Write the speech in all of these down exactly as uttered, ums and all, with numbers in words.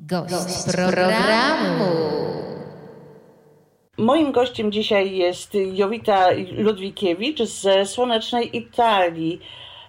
Gość programu. Moim gościem dzisiaj jest Jowita Ludwikiewicz ze słonecznej Italii.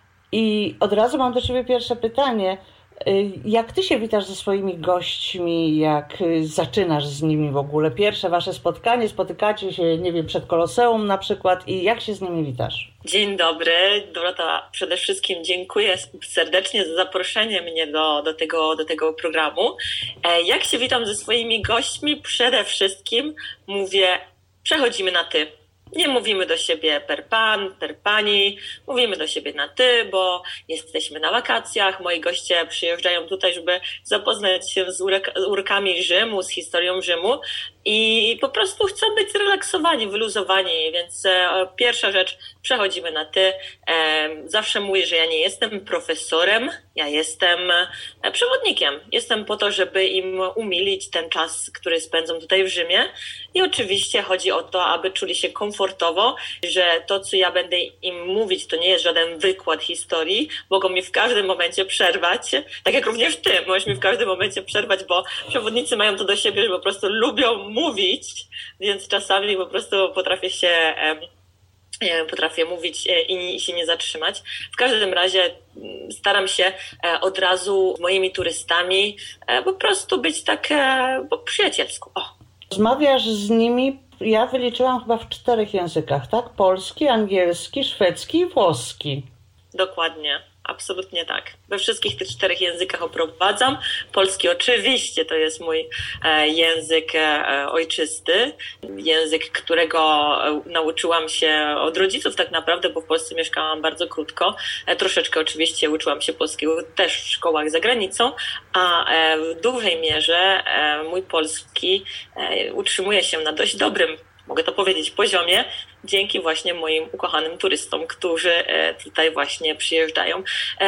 I od razu mam do Ciebie pierwsze pytanie. Jak Ty się witasz ze swoimi gośćmi, jak zaczynasz z nimi w ogóle? Pierwsze Wasze spotkanie, spotykacie się, nie wiem, przed Koloseum na przykład i jak się z nimi witasz? Dzień dobry, Dorota, przede wszystkim dziękuję serdecznie za zaproszenie mnie do, do, tego, do tego programu. Jak się witam ze swoimi gośćmi? Przede wszystkim mówię, przechodzimy na ty. Nie mówimy do siebie per pan, per pani, mówimy do siebie na ty, bo jesteśmy na wakacjach, moi goście przyjeżdżają tutaj, żeby zapoznać się z urokami Rzymu, z historią Rzymu i po prostu chcą być zrelaksowani, wyluzowani, więc e, pierwsza rzecz, przechodzimy na ty. E, zawsze mówię, że ja nie jestem profesorem, ja jestem e, przewodnikiem. Jestem po to, żeby im umilić ten czas, który spędzą tutaj w Rzymie i oczywiście chodzi o to, aby czuli się komfortowo, że to, co ja będę im mówić, to nie jest żaden wykład historii, mogą mi w każdym momencie przerwać, tak jak również ty, możesz mi w każdym momencie przerwać, bo przewodnicy mają to do siebie, że po prostu lubią mówić, więc czasami po prostu potrafię się potrafię mówić i się nie zatrzymać. W każdym razie staram się od razu z moimi turystami po prostu być tak po przyjacielsku. O. Rozmawiasz z nimi, ja wyliczyłam chyba w czterech językach, tak? Polski, angielski, szwedzki i włoski. Dokładnie. Absolutnie tak. We wszystkich tych czterech językach oprowadzam. Polski oczywiście to jest mój e, język e, ojczysty. Język, którego e, nauczyłam się od rodziców tak naprawdę, bo w Polsce mieszkałam bardzo krótko. E, troszeczkę oczywiście uczyłam się polskiego też w szkołach za granicą, a e, w dużej mierze e, mój polski e, utrzymuje się na dość dobrym, mogę to powiedzieć, poziomie, dzięki właśnie moim ukochanym turystom, którzy tutaj właśnie przyjeżdżają.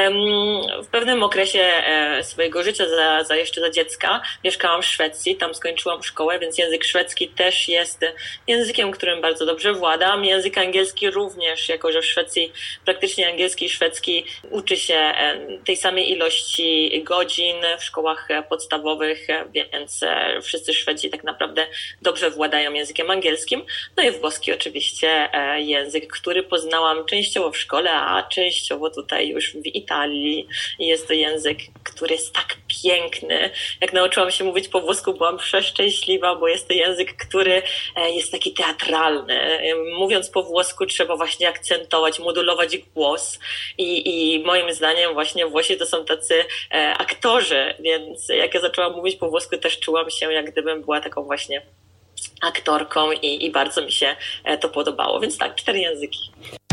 W pewnym okresie swojego życia, za, za jeszcze za dziecka, mieszkałam w Szwecji, tam skończyłam szkołę, więc język szwedzki też jest językiem, którym bardzo dobrze władam. Język angielski również, jako że w Szwecji praktycznie angielski i szwedzki uczy się tej samej ilości godzin w szkołach podstawowych, więc wszyscy Szwedzi tak naprawdę dobrze władają językiem angielskim. No i włoski oczywiście język, który poznałam częściowo w szkole, a częściowo tutaj już w Italii. Jest to język, który jest tak piękny. Jak nauczyłam się mówić po włosku, byłam przeszczęśliwa, bo jest to język, który jest taki teatralny. Mówiąc po włosku trzeba właśnie akcentować, modulować głos i, i moim zdaniem właśnie Włosi to są tacy aktorzy, więc jak ja zaczęłam mówić po włosku, też czułam się, jak gdybym była taką właśnie aktorką i, i bardzo mi się to podobało. Więc tak, cztery języki.